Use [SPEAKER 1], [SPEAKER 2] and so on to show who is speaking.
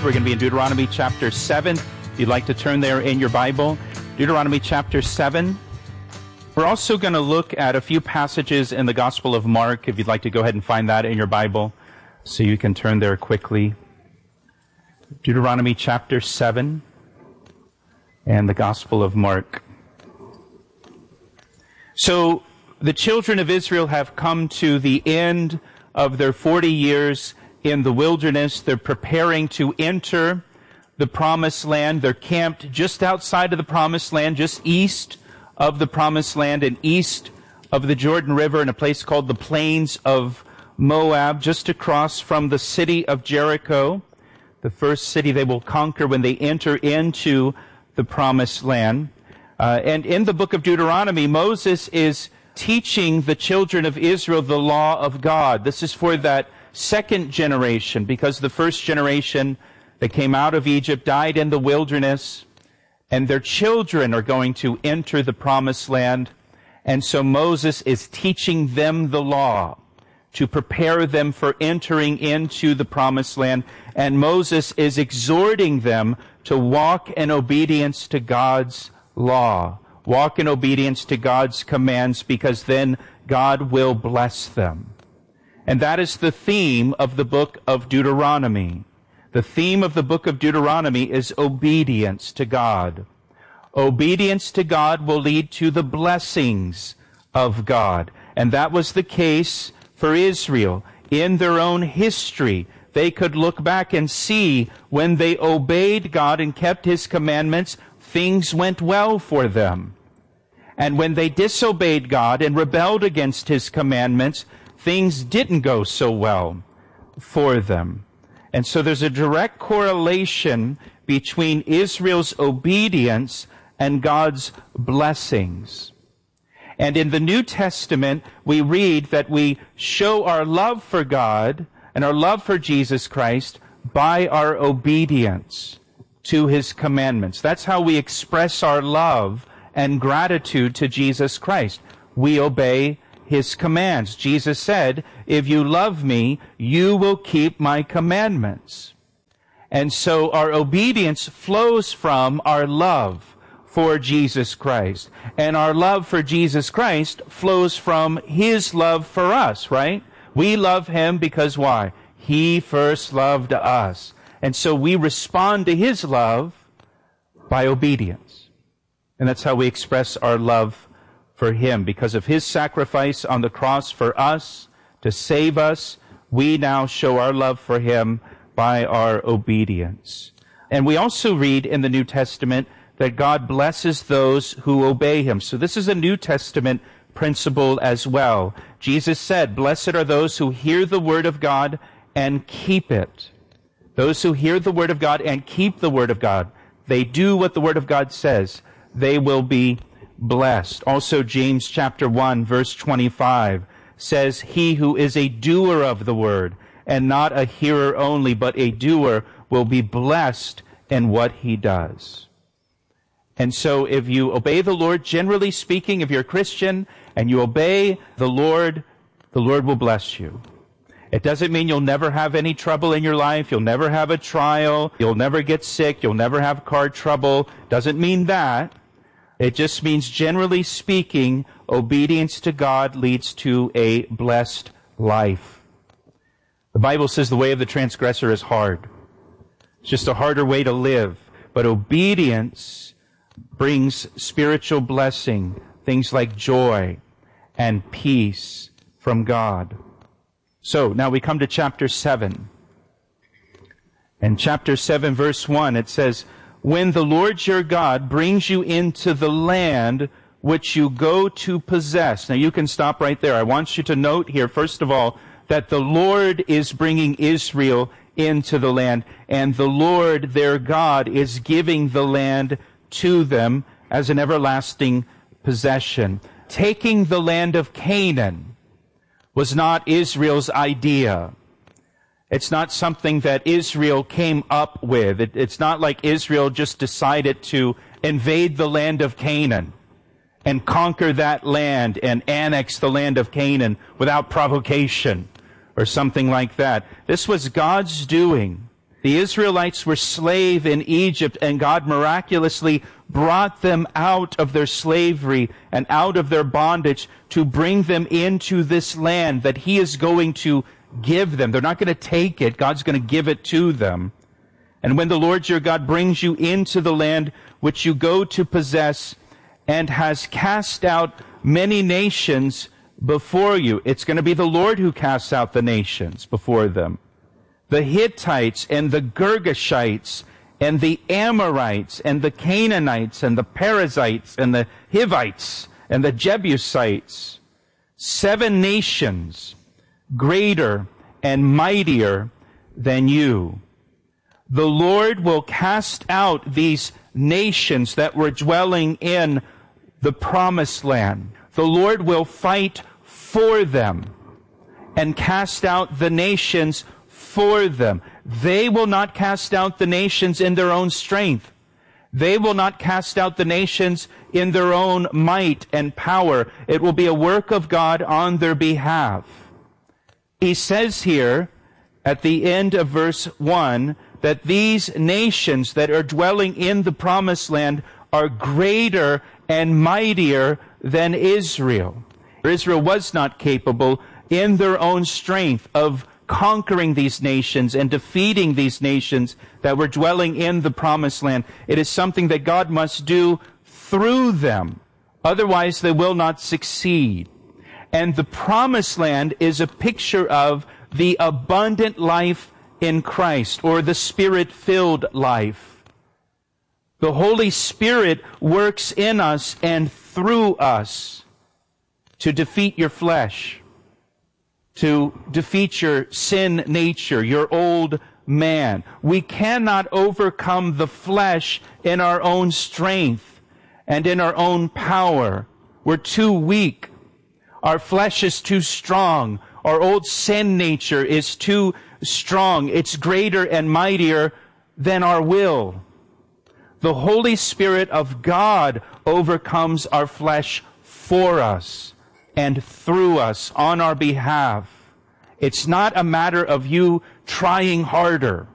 [SPEAKER 1] We're going to be in Deuteronomy chapter 7. If you'd like to turn there in your Bible, Deuteronomy chapter 7. We're also going to look at a few passages in the Gospel of Mark, if you'd like to go ahead and find that in your Bible, so you can turn there quickly. Deuteronomy chapter 7 and the Gospel of Mark. So, the children of Israel have come to the end of their 40 years in the wilderness. They're preparing to enter the Promised Land. They're camped just outside of the Promised Land, just east of the Promised Land and east of the Jordan River in a place called the Plains of Moab, just across from the city of Jericho, the first city they will conquer when they enter into the Promised Land. And in the book of Deuteronomy, Moses is teaching the children of Israel the law of God. This is for that second generation, because the first generation that came out of Egypt died in the wilderness, and their children are going to enter the Promised Land. And so Moses is teaching them the law to prepare them for entering into the Promised Land. And Moses is exhorting them to walk in obedience to God's law. Walk in obedience to God's commands, because then God will bless them. And that is the theme of the book of Deuteronomy. The theme of the book of Deuteronomy is obedience to God. Obedience to God will lead to the blessings of God. And that was the case for Israel. In their own history, they could look back and see when they obeyed God and kept His commandments, things went well for them. And when they disobeyed God and rebelled against His commandments, things didn't go so well for them. And so there's a direct correlation between Israel's obedience and God's blessings. And in the New Testament, we read that we show our love for God and our love for Jesus Christ by our obedience to His commandments. That's how we express our love and gratitude to Jesus Christ. We obey His commands. Jesus said, "If you love me, you will keep my commandments." And so our obedience flows from our love for Jesus Christ. And our love for Jesus Christ flows from His love for us, right? We love Him because why? He first loved us. And so we respond to His love by obedience. And that's how we express our love for Him. Because of His sacrifice on the cross for us, to save us, we now show our love for Him by our obedience. And we also read in the New Testament that God blesses those who obey Him. So this is a New Testament principle as well. Jesus said, "Blessed are those who hear the word of God and keep it." Those who hear the word of God and keep the word of God, they do what the word of God says, they will be blessed. Also, James chapter 1, verse 25 says, "He who is a doer of the word and not a hearer only, but a doer, will be blessed in what he does." And so if you obey the Lord, generally speaking, if you're a Christian and you obey the Lord will bless you. It doesn't mean you'll never have any trouble in your life. You'll never have a trial. You'll never get sick. You'll never have car trouble. Doesn't mean that. It just means, generally speaking, obedience to God leads to a blessed life. The Bible says the way of the transgressor is hard. It's just a harder way to live. But obedience brings spiritual blessing, things like joy and peace from God. So, now we come to chapter 7. In chapter 7, verse 1, it says, "When the Lord your God brings you into the land which you go to possess." Now you can stop right there. I want you to note here, first of all, that the Lord is bringing Israel into the land, and the Lord, their God, is giving the land to them as an everlasting possession. Taking the land of Canaan was not Israel's idea. It's not something that Israel came up with. It's not like Israel just decided to invade the land of Canaan and conquer that land and annex the land of Canaan without provocation or something like that. This was God's doing. The Israelites were slave in Egypt, and God miraculously brought them out of their slavery and out of their bondage to bring them into this land that He is going to give them. They're not going to take it. God's going to give it to them. And when the Lord your God brings you into the land which you go to possess and has cast out many nations before you, it's going to be the Lord who casts out the nations before them. The Hittites and the Girgashites and the Amorites and the Canaanites and the Perizzites and the Hivites and the Jebusites. 7 nations greater and mightier than you. The Lord will cast out these nations that were dwelling in the promised land. The Lord will fight for them and cast out the nations for them. They will not cast out the nations in their own strength. They will not cast out the nations in their own might and power. It will be a work of God on their behalf. He says here at the end of verse 1 that these nations that are dwelling in the promised land are greater and mightier than Israel. Israel was not capable in their own strength of conquering these nations and defeating these nations that were dwelling in the promised land. It is something that God must do through them. Otherwise, they will not succeed. And the promised land is a picture of the abundant life in Christ, or the Spirit-filled life. The Holy Spirit works in us and through us to defeat your flesh, to defeat your sin nature, your old man. We cannot overcome the flesh in our own strength and in our own power. We're too weak. Our flesh is too strong. Our old sin nature is too strong. It's greater and mightier than our will. The Holy Spirit of God overcomes our flesh for us and through us on our behalf. It's not a matter of you trying harder.